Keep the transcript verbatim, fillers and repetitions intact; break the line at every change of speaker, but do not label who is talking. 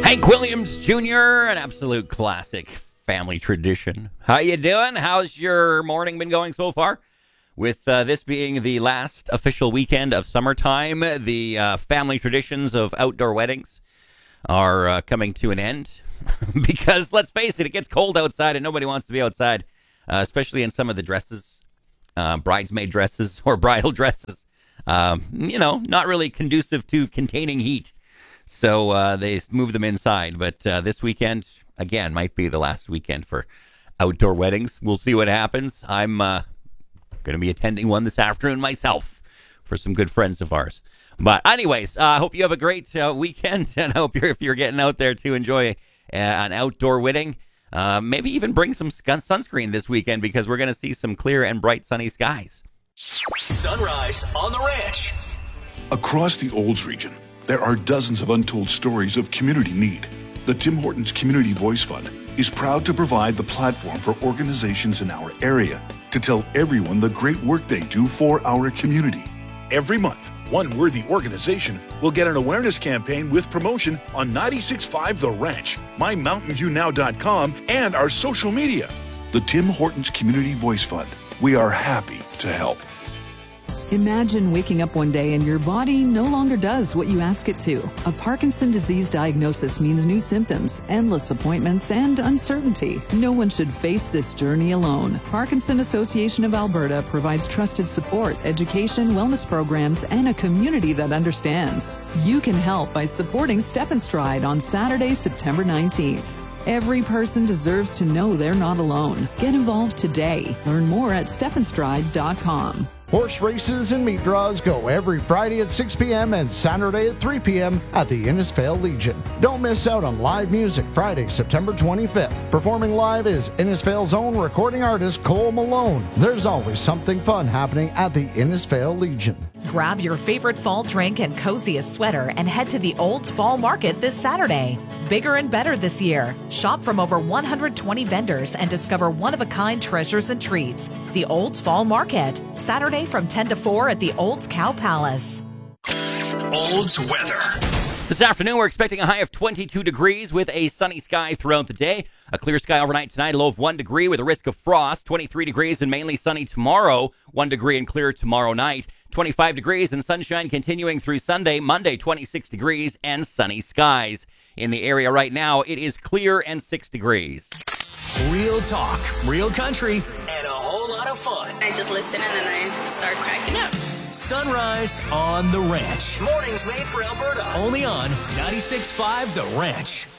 Hank Williams Junior, an absolute classic family tradition. How you doing? How's your morning been going so far? With uh, this being the last official weekend of summertime, the uh, family traditions of outdoor weddings are uh, coming to an end. Because, let's face it, it gets cold outside and nobody wants to be outside, uh, especially in some of the dresses, uh, bridesmaid dresses or bridal dresses. Um, you know, not really conducive to containing heat. So uh, they move them inside. But uh, this weekend, again, might be the last weekend for outdoor weddings. We'll see what happens. I'm uh, going to be attending one this afternoon myself for some good friends of ours. But anyways, I uh, hope you have a great uh, weekend. And I hope you're, if you're getting out there to enjoy uh, an outdoor wedding, uh, maybe even bring some sunscreen this weekend because we're going to see some clear and bright sunny skies.
Sunrise on the Ranch.
Across the Olds region, there are dozens of untold stories of community need. The Tim Hortons Community Voice Fund is proud to provide the platform for organizations in our area to tell everyone the great work they do for our community. Every month, one worthy organization will get an awareness campaign with promotion on ninety-six point five The Ranch, my mountain view now dot com, and our social media. The Tim Hortons Community Voice Fund. We are happy to help.
Imagine waking up one day and your body no longer does what you ask it to. A Parkinson's disease diagnosis means new symptoms, endless appointments, and uncertainty. No one should face this journey alone. Parkinson Association of Alberta provides trusted support, education, wellness programs, and a community that understands. You can help by supporting Step and Stride on Saturday, September nineteenth. Every person deserves to know they're not alone. Get involved today. Learn more at step and stride dot com.
Horse races and meat draws go every Friday at six p.m. and Saturday at three p.m. at the Innisfail Legion. Don't miss out on live music Friday, September twenty-fifth. Performing live is Innisfail's own recording artist, Cole Malone. There's always something fun happening at the Innisfail Legion.
Grab your favorite fall drink and coziest sweater and head to the Olds Fall Market this Saturday. Bigger and better this year. Shop from over one hundred twenty vendors and discover one-of-a-kind treasures and treats. The Olds Fall Market, Saturday from ten to four at the Olds Cow Palace.
Olds weather.
This afternoon, we're expecting a high of twenty-two degrees with a sunny sky throughout the day. A clear sky overnight tonight, a low of one degree with a risk of frost. twenty-three degrees and mainly sunny tomorrow. one degree and clear tomorrow night. twenty-five degrees and sunshine continuing through Sunday. Monday, twenty-six degrees and sunny skies. In the area right now, it is clear and six degrees.
Real talk, real country, and a whole lot of fun.
I just listen and then I start cracking up.
Sunrise on the Ranch. Mornings made for Alberta. Only on ninety-six point five The Ranch.